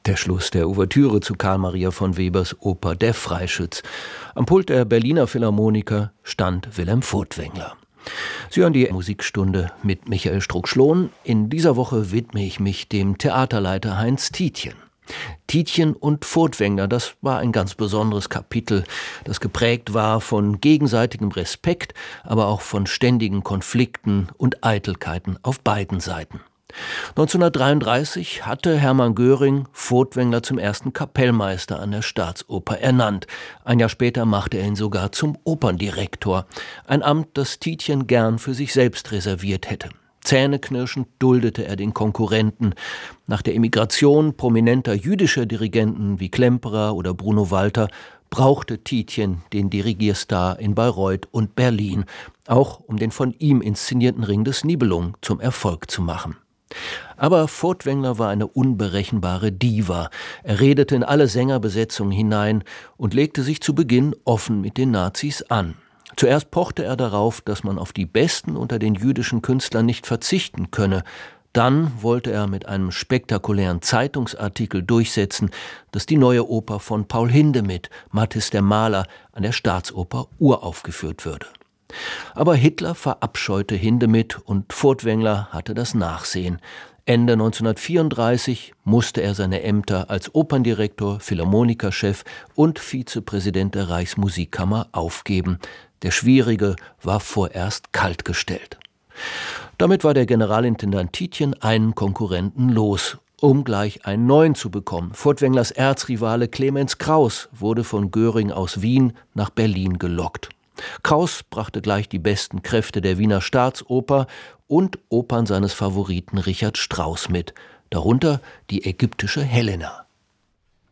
Der Schluss der Ouvertüre zu Carl Maria von Webers Oper Der Freischütz. Am Pult der Berliner Philharmoniker stand Wilhelm Furtwängler. Sie hören die Musikstunde mit Michael Strunk-Schlohn. In dieser Woche widme ich mich dem Theaterleiter Heinz Tietjen. Tietjen und Furtwängler, das war ein ganz besonderes Kapitel, das geprägt war von gegenseitigem Respekt, aber auch von ständigen Konflikten und Eitelkeiten auf beiden Seiten. 1933 hatte Hermann Göring Furtwängler zum ersten Kapellmeister an der Staatsoper ernannt. Ein Jahr später machte er ihn sogar zum Operndirektor. Ein Amt, das Tietjen gern für sich selbst reserviert hätte. Zähneknirschend duldete er den Konkurrenten. Nach der Emigration prominenter jüdischer Dirigenten wie Klemperer oder Bruno Walter brauchte Tietjen den Dirigierstar in Bayreuth und Berlin, auch um den von ihm inszenierten Ring des Nibelungen zum Erfolg zu machen. Aber Furtwängler war eine unberechenbare Diva. Er redete in alle Sängerbesetzungen hinein und legte sich zu Beginn offen mit den Nazis an. Zuerst pochte er darauf, dass man auf die Besten unter den jüdischen Künstlern nicht verzichten könne. Dann wollte er mit einem spektakulären Zeitungsartikel durchsetzen, dass die neue Oper von Paul Hindemith, Matthis der Maler, an der Staatsoper uraufgeführt würde. Aber Hitler verabscheute Hindemith und Furtwängler hatte das Nachsehen. Ende 1934 musste er seine Ämter als Operndirektor, Philharmonikerchef und Vizepräsident der Reichsmusikkammer aufgeben. Der Schwierige war vorerst kaltgestellt. Damit war der Generalintendant Tietjen einen Konkurrenten los, um gleich einen neuen zu bekommen. Furtwänglers Erzrivale Clemens Krauss wurde von Göring aus Wien nach Berlin gelockt. Krauss brachte gleich die besten Kräfte der Wiener Staatsoper und Opern seines Favoriten Richard Strauss mit, darunter die ägyptische Helena.